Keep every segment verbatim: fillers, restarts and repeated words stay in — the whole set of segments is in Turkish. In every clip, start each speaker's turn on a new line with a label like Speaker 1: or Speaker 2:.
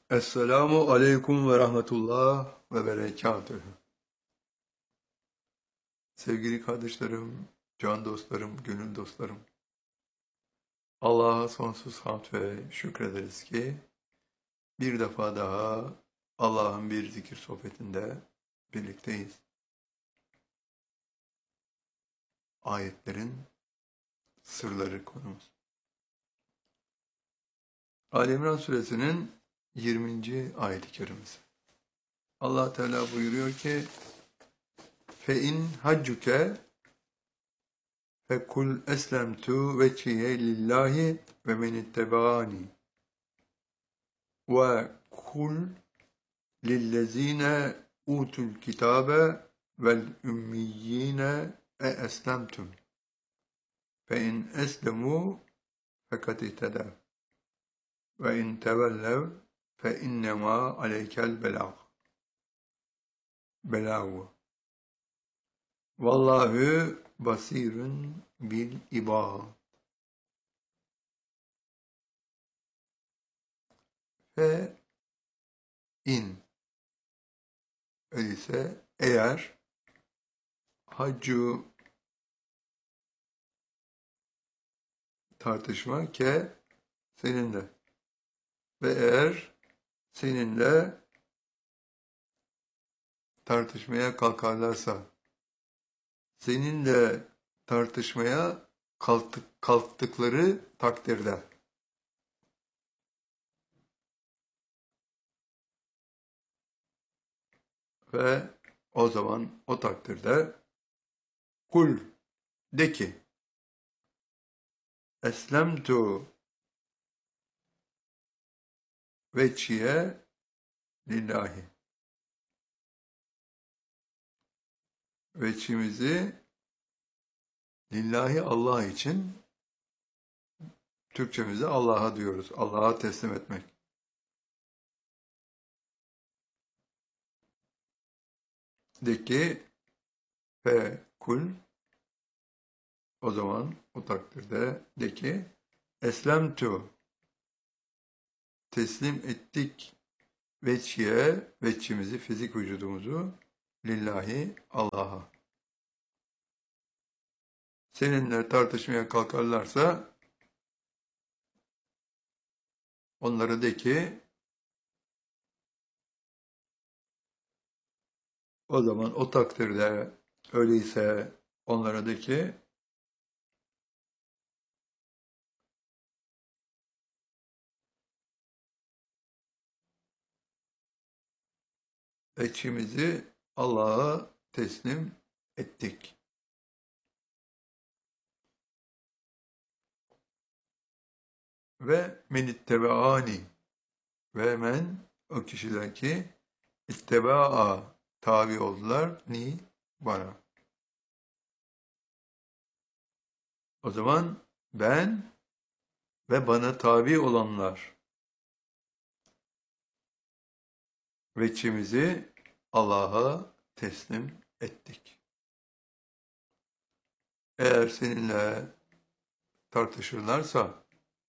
Speaker 1: Esselamu aleyküm ve rahmetullah ve berekatühü. Sevgili kardeşlerim, can dostlarım, gönül dostlarım. Allah'a sonsuz hamd ve şükrederiz ki bir defa daha Allah'ın bir zikir sohbetinde birlikteyiz. Ayetlerin sırları konumuz. Ali İmran suresinin yirminci ayet-i kerimesi. Allah Teala buyuruyor ki fe in haccuke fekul eslemtu vecihe lillahi ve men ittebaani ve kul lillezine utul kitabe vel ümmiyyine e eslemtum fe in eslemu fakat ihtedav ve in tevellev fe innema aleykel belag belagu vallahu basirun bil ibad. Fe in öyleyse eğer haccu tartışma ke seninle ve eğer seninle tartışmaya kalkarlarsa seninle tartışmaya kalktık, kalktıkları takdirde ve o zaman o takdirde kul de ki eslemtu vecihe lillahi veçimizi lillahi Allah için Türkçemizde Allah'a diyoruz. Allah'a teslim etmek. De ki fe kul o zaman o takdirde de ki eslemtu teslim ettik veçhiye veçhimizi fizik vücudumuzu lillahi Allah'a. Seninle tartışmaya kalkarlarsa onlara de ki o zaman o takdirde öyleyse onlara de ki veçhimizi Allah'a teslim ettik. Ve men ittebaani ve men o kişiler ki ittebaa tabi oldular ni bana. O zaman ben ve bana tabi olanlar veçhimizi Allah'a teslim ettik. Eğer seninle tartışırlarsa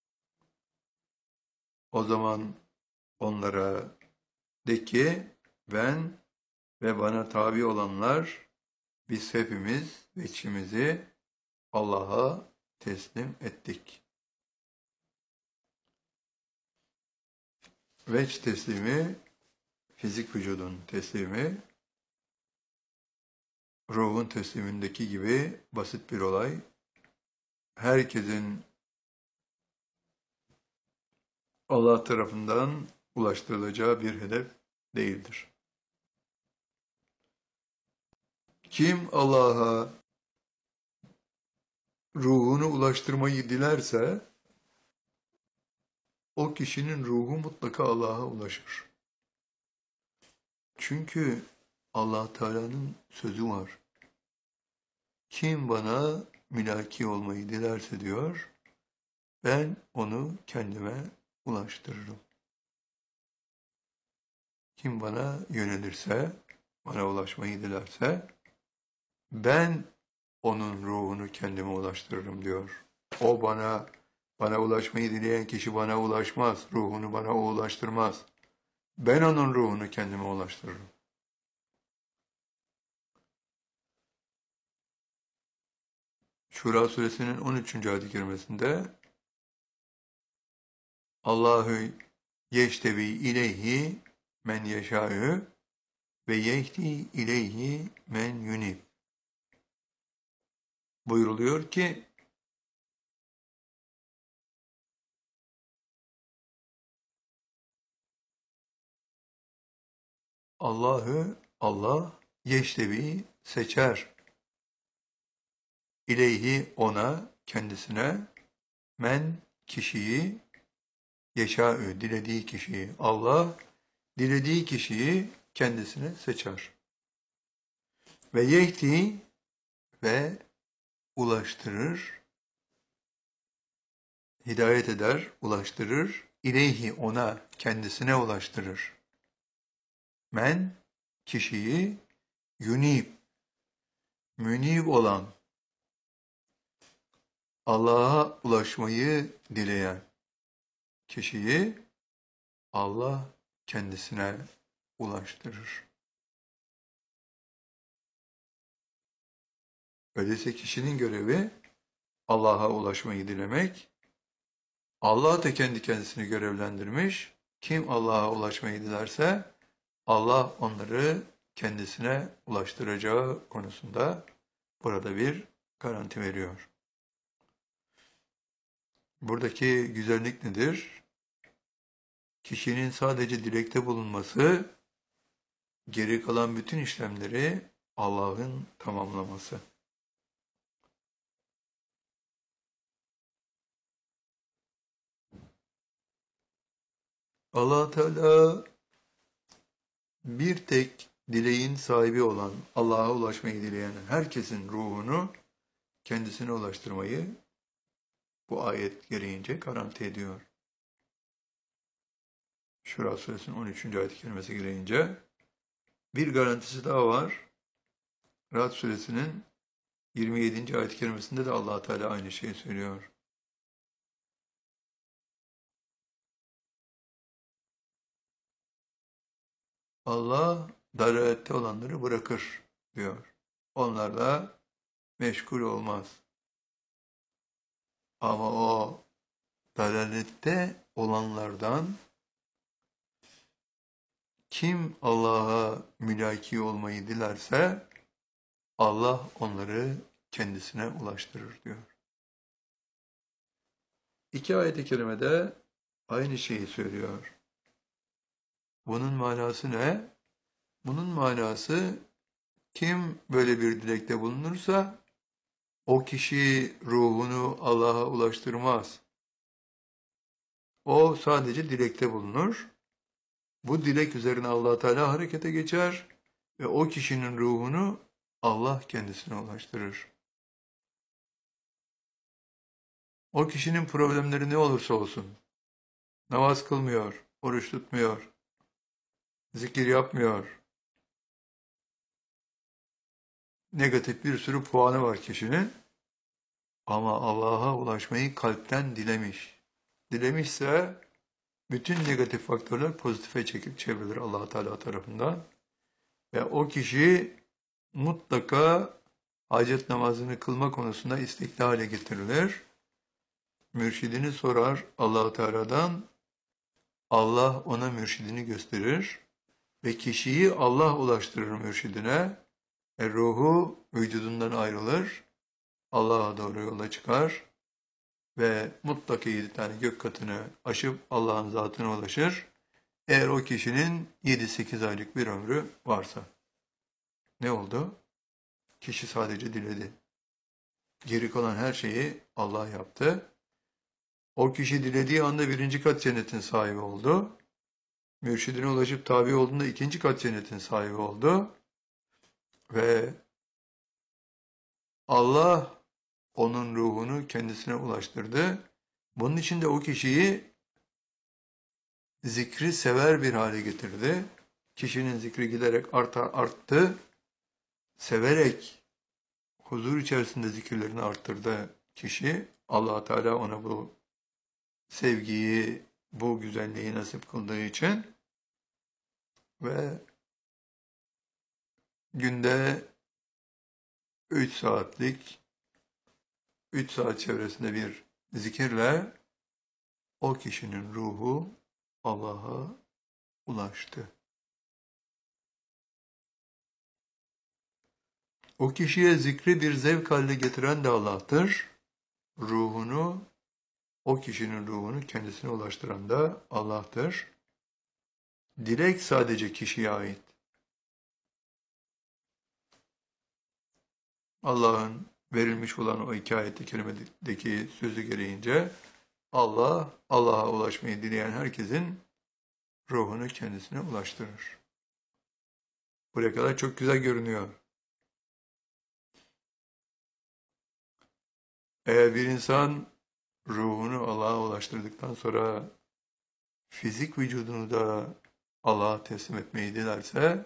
Speaker 1: o zaman onlara de ki ben ve bana tabi olanlar biz hepimiz veçhimizi Allah'a teslim ettik. Veç teslimi fizik vücudun teslimi ruhun teslimindeki gibi basit bir olay. Herkesin Allah tarafından ulaştırılacağı bir hedef değildir. Kim Allah'a ruhunu ulaştırmayı dilerse o kişinin ruhu mutlaka Allah'a ulaşır. Çünkü Allah Teala'nın sözü var. Kim bana mülaki olmayı dilerse diyor, ben onu kendime ulaştırırım. Kim bana yönelirse, bana ulaşmayı dilerse, ben onun ruhunu kendime ulaştırırım diyor. O bana, bana ulaşmayı dileyen kişi bana ulaşmaz, ruhunu bana o ulaştırmaz. ben onun ruhunu kendime ulaştırırım. Şura suresinin on üçüncü ayet-i kerimesinde Allahu yeştevi ileyhi men yeşâ'ü ve yehdi ileyhi men yunib buyuruluyor ki Allahü Allah yeştevi seçer ileyhi ona kendisine men kişiyi yeşâ'ü dilediği kişiyi Allah dilediği kişiyi kendisine seçer. Ve yehdi ve ulaştırır, hidayet eder, ulaştırır, ileyhi ona, kendisine ulaştırır. Men, kişiyi, yunib, münib olan, Allah'a ulaşmayı dileyen kişiyi Allah kendisine ulaştırır. Öyleyse kişinin görevi Allah'a ulaşmayı dilemek. Allah da kendi kendisini görevlendirmiş. Kim Allah'a ulaşmayı dilerse Allah onları kendisine ulaştıracağı konusunda burada bir garanti veriyor. Buradaki güzellik nedir? Kişinin sadece dilekte bulunması, geri kalan bütün işlemleri Allah'ın tamamlaması. Allah Teala bir tek dileğin sahibi olan, Allah'a ulaşmayı dileyen herkesin ruhunu kendisine ulaştırmayı bu ayet gereğince garanti ediyor. Şura suresinin on üçüncü ayet-i kerimesi gereğince bir garantisi daha var. Ra'd suresinin yirmi yedinci ayet-i kerimesinde de Allah Teala aynı şeyi söylüyor. Allah dalalette olanları bırakır diyor. Onlarla meşgul olmaz. Ama o dalalette olanlardan kim Allah'a mülaki olmayı dilerse Allah onları kendisine ulaştırır diyor. İki ayet-i kerimede aynı şeyi söylüyor. Bunun manası ne? Bunun manası kim böyle bir dilekte bulunursa o kişi ruhunu Allah'a ulaştırmaz. O sadece dilekte bulunur. Bu dilek üzerine Allah Teala harekete geçer ve o kişinin ruhunu Allah kendisine ulaştırır. O kişinin problemleri ne olursa olsun, namaz kılmıyor, oruç tutmuyor, zikir yapmıyor, negatif bir sürü puanı var kişinin ama Allah'a ulaşmayı kalpten dilemiş. Dilemişse bütün negatif faktörler pozitife çekip çevrilir Allah Teala tarafından ve o kişi mutlaka hacet namazını kılma konusunda istekli hale getirilir. Mürşidini sorar Allah Teala'dan, Allah ona mürşidini gösterir ve kişiyi Allah ulaştırır mürşidine. E, ruhu vücudundan ayrılır, Allah'a doğru yola çıkar ve mutlaka yedi tane gök katını aşıp Allah'ın zatına ulaşır. Eğer o kişinin yedi sekiz aylık bir ömrü varsa. Ne oldu? Kişi sadece diledi. Geri kalan her şeyi Allah yaptı. O kişi dilediği anda birinci kat cennetin sahibi oldu. Mürşidine ulaşıp tabi olduğunda ikinci kat cennetin sahibi oldu. Ve Allah onun ruhunu kendisine ulaştırdı. Bunun için de o kişiyi zikri sever bir hale getirdi. Kişinin zikri giderek arta, arttı. Severek huzur içerisinde zikirlerini arttırdı kişi. Allah Teala ona bu sevgiyi, bu güzelliği nasip kıldığı için ve günde üç saatlik, üç saat çevresinde bir zikirle o kişinin ruhu Allah'a ulaştı. O kişiye zikri bir zevk haline getiren de Allah'tır. Ruhunu, o kişinin ruhunu kendisine ulaştıran da Allah'tır. Dilek sadece kişiye ait. Allah'ın verilmiş olan o iki ayet-i kerimedeki sözü gereğince Allah, Allah'a ulaşmayı dileyen herkesin ruhunu kendisine ulaştırır. Buraya kadar çok güzel görünüyor. Eğer bir insan ruhunu Allah'a ulaştırdıktan sonra fizik vücudunu da Allah'a teslim etmeyi dilerse,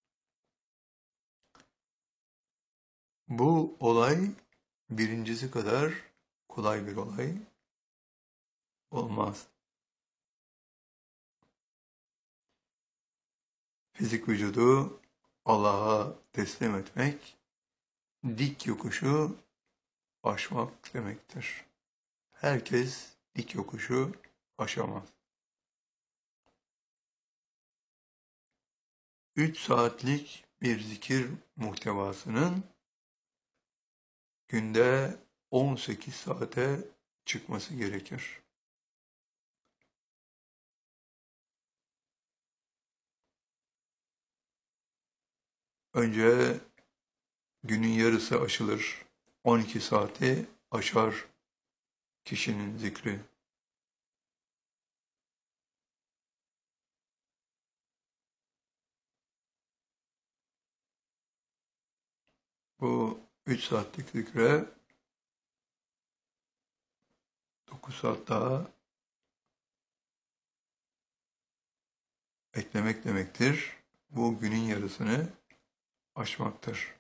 Speaker 1: bu olay birincisi kadar kolay bir olay olmaz. Fizik vücudu Allah'a teslim etmek, dik yokuşu aşmak demektir. Herkes dik yokuşu aşamaz. Üç saatlik bir zikir muhtevasının günde on sekiz saate çıkması gerekir. Önce günün yarısı aşılır, on iki saati aşar kişinin zikri. Bu üç saatlik zikre dokuz saat daha eklemek demektir. Bu günün yarısını aşmaktır.